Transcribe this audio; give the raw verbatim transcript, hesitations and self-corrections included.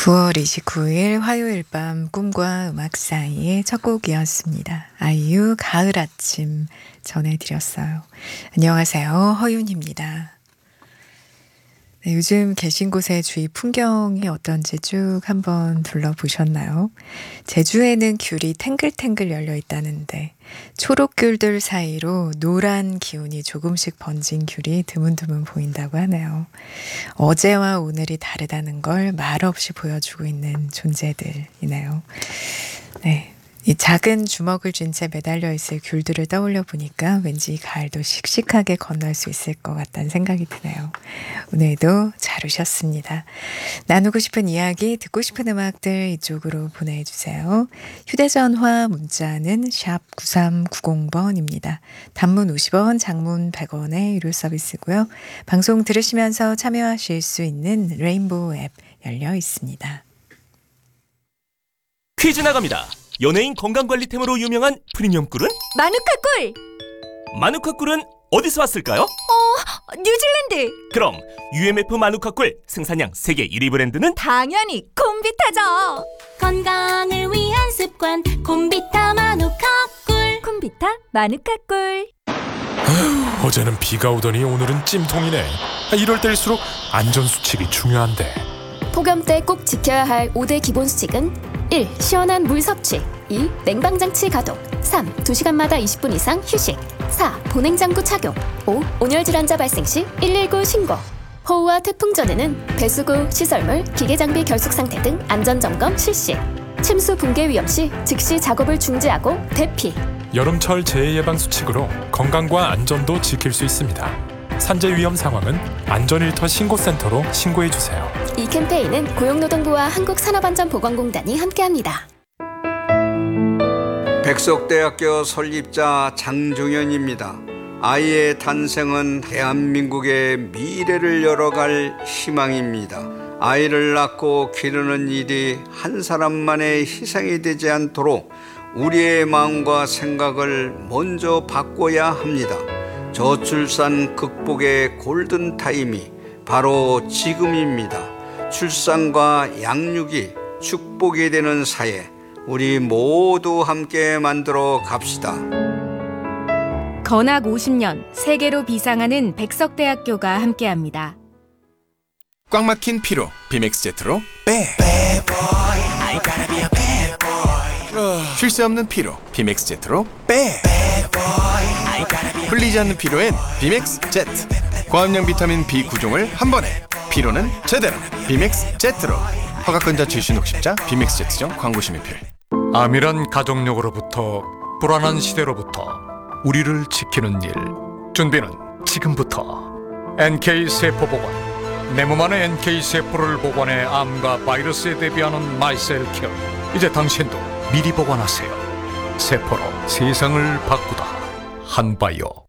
구월 이십구일 화요일 밤 꿈과 음악 사이의 첫 곡이었습니다. 아이유 가을 아침 전해드렸어요. 안녕하세요. 허윤입니다. 네, 요즘 계신 곳의 주위 풍경이 어떤지 쭉 한번 둘러보셨나요? 제주에는 귤이 탱글탱글 열려 있다는데 초록귤들 사이로 노란 기운이 조금씩 번진 귤이 드문드문 보인다고 하네요. 어제와 오늘이 다르다는 걸 말없이 보여주고 있는 존재들이네요. 네. 이 작은 주먹을 쥔 채 매달려 있을 귤들을 떠올려 보니까 왠지 이 가을도 씩씩하게 건널 수 있을 것 같다는 생각이 드네요. 오늘도 잘 오셨습니다. 나누고 싶은 이야기, 듣고 싶은 음악들 이쪽으로 보내주세요. 휴대전화 문자는 샵 구삼구공번입니다. 단문 오십 원, 장문 백 원의 유료 서비스고요. 방송 들으시면서 참여하실 수 있는 레인보우 앱 열려 있습니다. 퀴즈 나갑니다. 연예인 건강관리템으로 유명한 프리미엄 꿀은? 마누카 꿀! 마누카 꿀은 어디서 왔을까요? 어, 뉴질랜드! 그럼 유엠에프 마누카 꿀 생산량 세계 일 위 브랜드는? 당연히 콤비타죠! 건강을 위한 습관 콤비타 마누카 꿀. 콤비타 마누카 꿀. 아휴, 어제는 비가 오더니 오늘은 찜통이네. 이럴 때일수록 안전수칙이 중요한데. 폭염 때 꼭 지켜야 할 오 대 기본 수칙은 일. 시원한 물 섭취. 이. 냉방장치 가동. 삼. 두 시간마다 이십 분 이상 휴식. 사. 보냉장구 착용. 오. 온열질환자 발생 시 일일구 신고. 호우와 태풍 전에는 배수구, 시설물, 기계장비 결속 상태 등 안전점검 실시. 침수 붕괴 위험 시 즉시 작업을 중지하고 대피. 여름철 재해 예방 수칙으로 건강과 안전도 지킬 수 있습니다. 산재 위험 상황은 안전일터 신고센터로 신고해주세요. 이 캠페인은 고용노동부와 한국산업안전보건공단이 함께합니다. 백석대학교 설립자 장종현입니다. 아이의 탄생은 대한민국의 미래를 열어갈 희망입니다. 아이를 낳고 기르는 일이 한 사람만의 희생이 되지 않도록 우리의 마음과 생각을 먼저 바꿔야 합니다. 저출산 극복의 골든타임이 바로 지금입니다. 출산과 양육이 축복이 되는 사회, 우리 모두 함께 만들어 갑시다. 건학 오십 년 세계로 비상하는 백석대학교가 함께합니다. 꽉 막힌 피로 비맥스 제트로 빼. 쉴 새 없는 피로 비맥스 제트로 빼. 풀리지 않는 피로엔 비맥스 제트. 고함량 비타민 비 구 종을 한 번에. 피로는 제대로 비맥스 제트로. 허가권자 출신 혹십자 비맥스 제트점 광고 심의필. 암이란 가족력으로부터 불안한 시대로부터 우리를 지키는 일. 준비는 지금부터. 엔케이 세포 보관. 내 몸 안에 엔케이 세포를 보관해 암과 바이러스에 대비하는 마이셀 케어. 이제 당신도 미리 보관하세요. 세포로 세상을 바꾸다. 한바이오.